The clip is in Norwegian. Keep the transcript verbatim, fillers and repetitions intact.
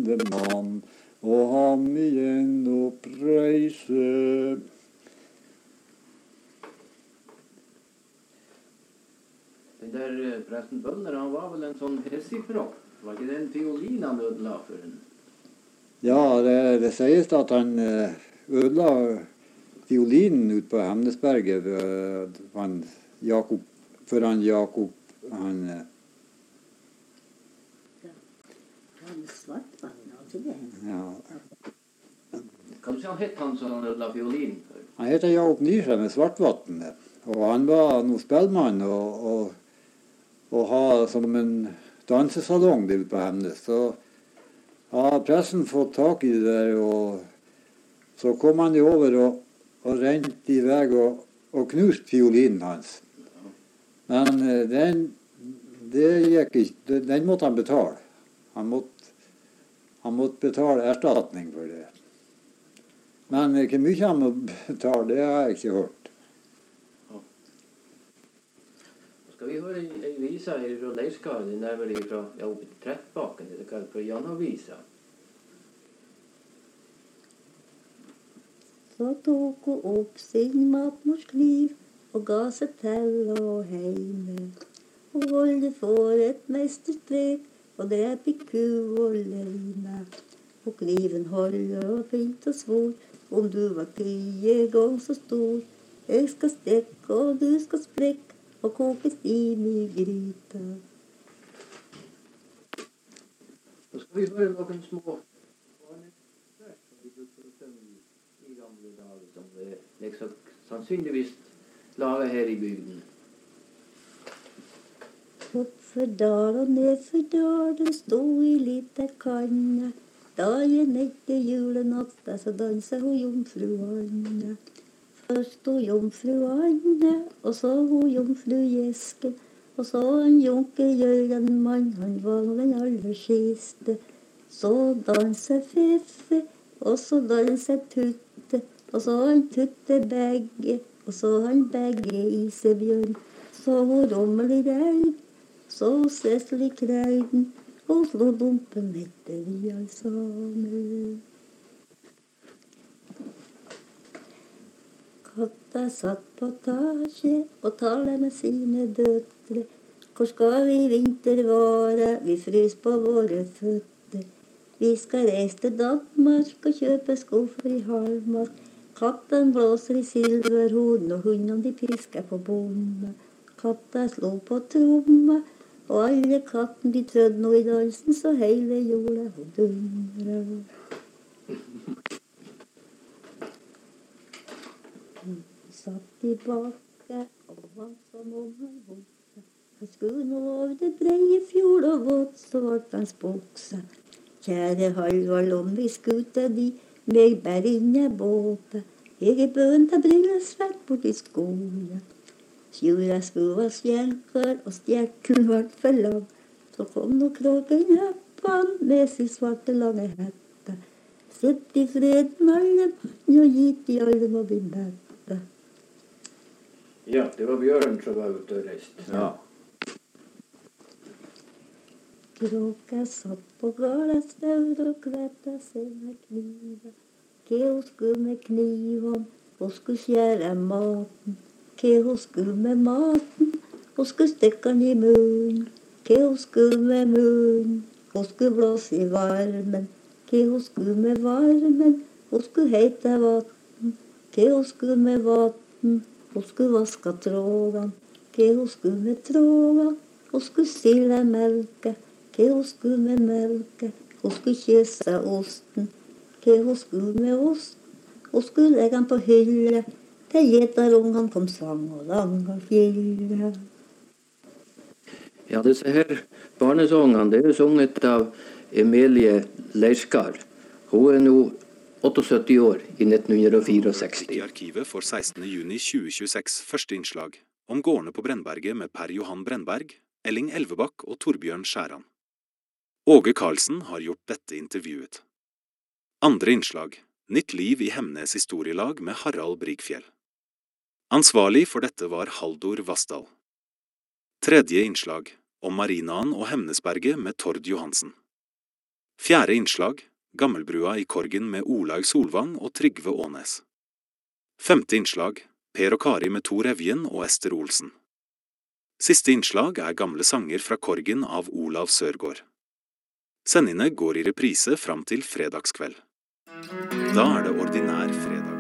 levende mann, og ham igjen oppreise. Den der presten Bønner, han var vel en sånn hessipropp? Var ikke det en fiolin han ødela for en? Ja, det, det sies at han ødela violinen ut på Hemnesberget for han Jakob, for han Jakob, han... Han Svartvann, altså det. Ja. Kan du si han hett han som han ødela fiolinen for? Han heter Jakob Nyskjær med Svartvatn, og han var noen spillmann og, og, og ha som en dansesalong det ute på Hemnes. Så har pressen fått tak i det der, og så kom han jo over og, og rente i vei og, og knuste fiolinen hans. Men den, det gikk ikke, den måtte han betale. Han måtte, han måtte betale erstatning for det. Men hvor mye han må betale, det har jeg ikke hørt. Ja. Skal vi høre en, en vise fra Leirskar, den er vel fra, ja, oppe i Trettbakken, det er fra Janavisa. Så tok hun opp sin matmors kniv og ga seg til å heime. Og holde for et mesterstrek og drep i ku og leime. Og kniven holde og fint og svor, om du var tye gang så stor. Jeg skal stekke og du skal sprekke og koke steam i gryta. Så skal vi høre noen små barnevers som vi brukte å synge i gamle dager, som det liksom sannsynligvis laget her i bygden. Opp for dal og ned for dal, den stod i lite kanne. Dagen etter julenatta så danset hun jomfru Anne. Først hun jomfru Anne, og så hun jomfru Jesken, og så en junker Jørgen mann, han var den aller siste. Så danset Feffe, og så danset Tutte, og så han Tutte begge, og så han begge Isebjørn. Så hun Rommel i Reid, så Sessel i Kreiden, og slå dumpen etter vi alle sammen. Katta satt på taket og talte med sine døtre. Hvor skal vi i vinter vare, vi frys på våre føtter. Vi skal reise til Danmark og kjøpe skuffer i Halmark. Katten blåser i silverhorn, og hundene de pisker på bomme. Katta slo på tromme, og alle katten de trødde nå i dansen, så hele jorda og dundra. Satt i baket og var som om han vokste. Han skulle nå over det breie fjord og vått, så vart hans bukse. Kjære Halvard, om vi skute de, meg bære inn i båten. Jeg er bøen til brillesvett bort i skolen. Sjura skulle være skjelker, og stjerten vart for lang. Så kom nå kråken Heppan med sin svarte lange hette. Sett i fred med alle mann, og gitt i alle må bli mette. Ja, det var Bjørn som var ute og reist. Ja. Kråka satt på gala staur og kvetta seg med kniven. Hva hun skulle med kniven, hun skulle skjære maten. Hva hun skulle med maten, hun skulle stikke den i munnen. Hva hun skulle med munnen, hun skulle blåse i varmen. Hva hun skulle med varmen, hun skulle heite vatten. Hva hun skulle med vatten, hun skulle vaske trådene. Hva hun skulle med trådene, hun skulle stille melke. Hva hun skulle med melke, hun skulle kysse osten. Hva hun skulle med ost, hun skulle legge den på hylle. Til gjeterungene kom sang og lang og fjelle. Ja, disse her barnesångene, det er sunget av Emilie Leirskar. Hun er nå syttiåtte år i nitten sekstifire. I arkivet for sekstende juni tjue tjueseks første innslag om gårdene på Brennberget med Per Johan Brennberg, Elling Elvebakk og Torbjørn Skjæran. Åge Karlsen har gjort dette intervjuet. Andre innslag, Nytt liv i Hemnes historielag med Harald Brigfjell. Ansvarlig for dette var Haldor Vassdal. Tredje innslag, om Marinaen og Hemnesberget med Tord Johansen. Fjerde innslag, Gammelbrua i Korgen med Olaug Solvang og Trygve Ånes. Femte innslag, Per og Kari med Tor Evjen og Ester Olsen. Siste innslag er gamle sanger fra Korgen av Olav Sørgaard. Sendingene går i reprise fram til fredagskveld. Da er det ordinær fredag.